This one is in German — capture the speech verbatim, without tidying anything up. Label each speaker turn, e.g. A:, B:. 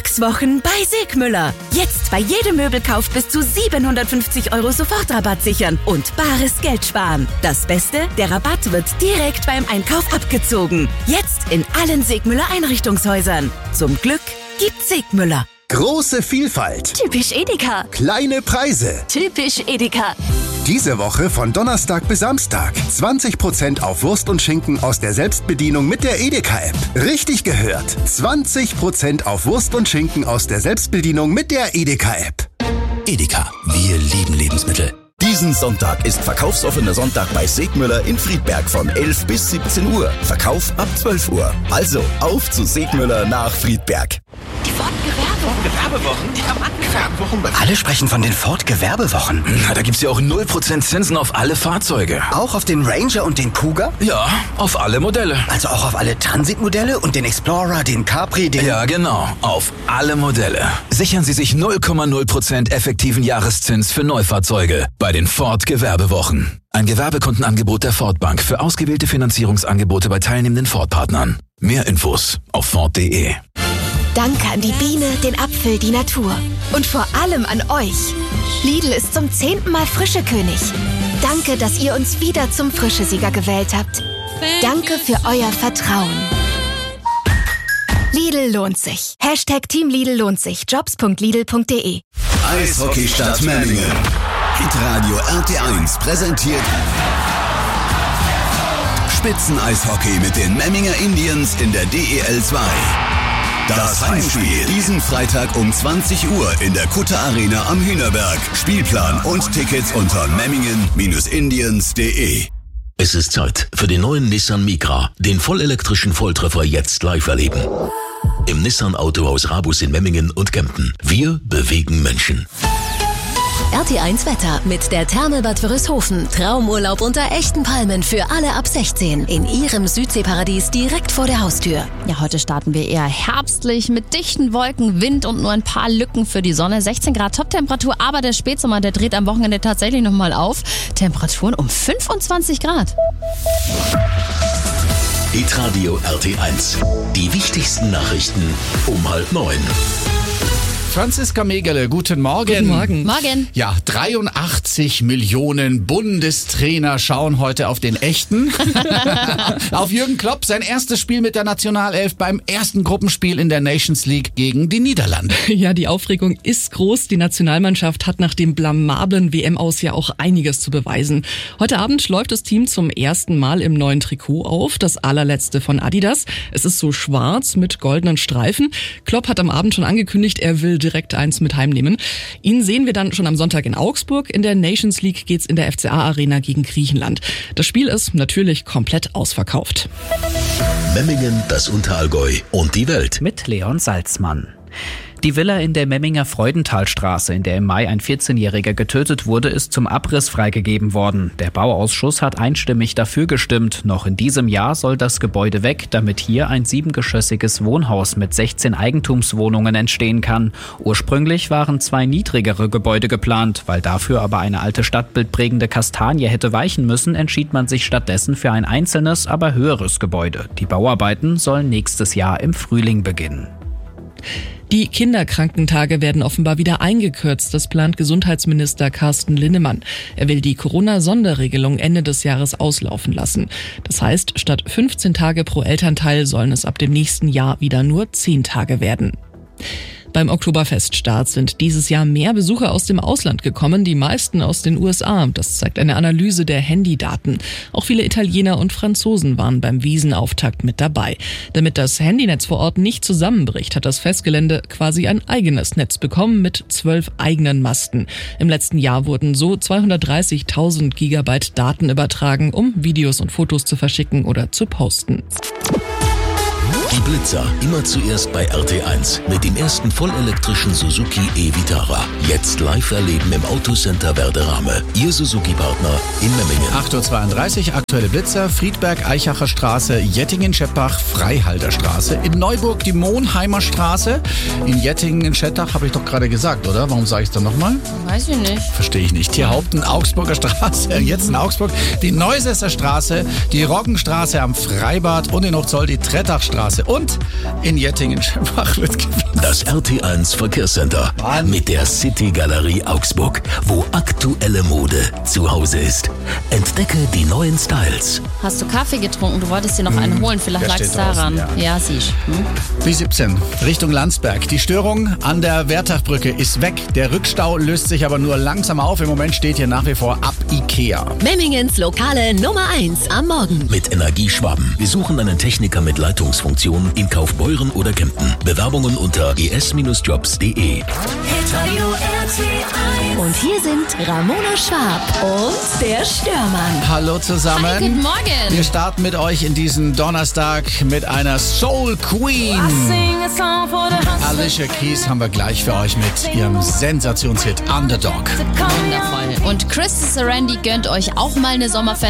A: Glückswochen bei Segmüller. Jetzt bei jedem Möbelkauf bis zu siebenhundertfünfzig Euro Sofortrabatt sichern und bares Geld sparen. Das Beste, der Rabatt wird direkt beim Einkauf abgezogen. Jetzt in allen Segmüller Einrichtungshäusern. Zum Glück gibt's Segmüller.
B: Große Vielfalt.
C: Typisch Edeka.
B: Kleine Preise.
C: Typisch Edeka.
B: Diese Woche von Donnerstag bis Samstag. zwanzig Prozent auf Wurst und Schinken aus der Selbstbedienung mit der Edeka-App. Richtig gehört. zwanzig Prozent auf Wurst und Schinken aus der Selbstbedienung mit der Edeka-App.
D: Edeka, wir lieben Lebensmittel. Diesen Sonntag ist verkaufsoffener Sonntag bei Segmüller in Friedberg von elf bis siebzehn Uhr. Verkauf ab zwölf Uhr. Also auf zu Segmüller nach Friedberg.
C: Die Ford-Gewerbewochen.
E: Gewerbewochen? Ja, Mann, Gewerbewochen.
F: Alle sprechen von den Ford-Gewerbewochen.
E: Na, da gibt's ja auch null Prozent Zinsen auf alle Fahrzeuge.
F: Auch auf den Ranger und den Cougar?
E: Ja, auf alle Modelle.
F: Also auch auf alle Transit-Modelle und den Explorer, den Capri, den...
E: Ja, genau. Auf alle Modelle. Sichern Sie sich null Komma null Prozent effektiven Jahreszins für Neufahrzeuge bei den Ford-Gewerbewochen. Ein Gewerbekundenangebot der Ford Bank für ausgewählte Finanzierungsangebote bei teilnehmenden Ford-Partnern. Mehr Infos auf ford punkt de.
C: Danke an die Biene, den Apfel, die Natur. Und vor allem an euch. Lidl ist zum zehnten Mal Frischekönig. Danke, dass ihr uns wieder zum Frischesieger gewählt habt. Danke für euer Vertrauen. Lidl lohnt sich. Hashtag Team Lidl lohnt sich. jobs punkt lidl punkt de.
G: Eishockeystadt Memmingen. Hitradio R T eins präsentiert Spitzeneishockey mit den Memminger Indians in der D E L zwei. Das Heimspiel diesen Freitag um zwanzig Uhr in der Kutter Arena am Hühnerberg. Spielplan und Tickets unter memmingen Indians punkt de.
D: Es ist Zeit für den neuen Nissan Micra, den vollelektrischen Volltreffer jetzt live erleben. Im Nissan Autohaus Rabus in Memmingen und Kempten. Wir bewegen Menschen.
H: R T eins Wetter mit der Therme Bad Wörishofen. Traumurlaub unter echten Palmen für alle ab sechzehn. In Ihrem Südseeparadies direkt vor der Haustür.
I: Ja, heute starten wir eher herbstlich mit dichten Wolken, Wind und nur ein paar Lücken für die Sonne. sechzehn Grad Toptemperatur, aber der Spätsommer, der dreht am Wochenende tatsächlich nochmal auf. Temperaturen um fünfundzwanzig Grad.
D: Hitradio R T eins. Die wichtigsten Nachrichten um halb neun.
J: Franziska Megele, guten Morgen.
I: Guten Morgen. Morgen.
J: Ja, dreiundachtzig Millionen Bundestrainer schauen heute auf den echten. Auf Jürgen Klopp, sein erstes Spiel mit der Nationalelf beim ersten Gruppenspiel in der Nations League gegen die Niederlande.
K: Ja, die Aufregung ist groß. Die Nationalmannschaft hat nach dem blamablen W M-Aus ja auch einiges zu beweisen. Heute Abend läuft das Team zum ersten Mal im neuen Trikot auf, das allerletzte von Adidas. Es ist so schwarz mit goldenen Streifen. Klopp hat am Abend schon angekündigt, er will direkt eins mit heimnehmen. Ihn sehen wir dann schon am Sonntag in Augsburg. In der Nations League geht's in der F C A-Arena gegen Griechenland. Das Spiel ist natürlich komplett ausverkauft.
D: Memmingen, das Unterallgäu und die Welt.
L: Mit Leon Salzmann. Die Villa in der Memminger Freudentalstraße, in der im Mai ein vierzehnjähriger getötet wurde, ist zum Abriss freigegeben worden. Der Bauausschuss hat einstimmig dafür gestimmt. Noch in diesem Jahr soll das Gebäude weg, damit hier ein siebengeschossiges Wohnhaus mit sechzehn Eigentumswohnungen entstehen kann. Ursprünglich waren zwei niedrigere Gebäude geplant. Weil dafür aber eine alte stadtbildprägende Kastanie hätte weichen müssen, entschied man sich stattdessen für ein einzelnes, aber höheres Gebäude. Die Bauarbeiten sollen nächstes Jahr im Frühling beginnen.
K: Die Kinderkrankentage werden offenbar wieder eingekürzt, das plant Gesundheitsminister Carsten Linnemann. Er will die Corona-Sonderregelung Ende des Jahres auslaufen lassen. Das heißt, statt fünfzehn Tage pro Elternteil sollen es ab dem nächsten Jahr wieder nur zehn Tage werden. Beim Oktoberfeststart sind dieses Jahr mehr Besucher aus dem Ausland gekommen, die meisten aus den U S A. Das zeigt eine Analyse der Handydaten. Auch viele Italiener und Franzosen waren beim Wiesenauftakt mit dabei. Damit das Handynetz vor Ort nicht zusammenbricht, hat das Festgelände quasi ein eigenes Netz bekommen mit zwölf eigenen Masten. Im letzten Jahr wurden so zweihundertdreißigtausend Gigabyte Daten übertragen, um Videos und Fotos zu verschicken oder zu posten.
D: Die Blitzer, immer zuerst bei R T eins mit dem ersten vollelektrischen Suzuki e-Vitara. Jetzt live erleben im Autocenter Werderame. Ihr Suzuki-Partner in Memmingen.
J: acht Uhr zweiunddreißig, aktuelle Blitzer, Friedberg, Eichacher Straße, Jettingen-Scheppach, Freihalder Straße. In Neuburg die Monheimer Straße. In Jettingen-Schettach habe ich doch gerade gesagt, oder? Warum sage ich es dann nochmal?
I: Weiß ich nicht.
J: Verstehe ich nicht. Tierhaupten, Augsburger Straße, jetzt in Augsburg. Die Neusesser Straße, die Roggenstraße am Freibad und in Hochzoll die Trettachstraße. Straße. Und in Jettingen-Schönbach wird gewinnen.
D: Das R T eins Verkehrscenter mit der City Galerie Augsburg, wo aktuelle Mode zu Hause ist. Entdecke die neuen Styles.
I: Hast du Kaffee getrunken? Du wolltest dir noch einen holen. Vielleicht lag es daran.
J: Draußen,
I: ja, ja siehst du. Hm?
J: B siebzehn, Richtung Landsberg. Die Störung an der Wertachbrücke ist weg. Der Rückstau löst sich aber nur langsam auf. Im Moment steht hier nach wie vor ab Ikea.
H: Memmingens lokale Nummer eins am Morgen.
D: Mit Energieschwaben. Wir suchen einen Techniker mit Leitungsfunktion in Kaufbeuren oder Kempten. Bewerbungen unter e s jobs punkt de.
H: Und hier sind Ramona Schwab und der Störmann.
J: Hallo zusammen.
I: Hi, guten Morgen.
J: Wir starten mit euch in diesen Donnerstag mit einer Soul Queen. Alicia Keys haben wir gleich für euch mit ihrem Sensationshit Underdog.
I: Wundervoll. Und Chris Sarandon gönnt euch auch mal eine Sommerfest.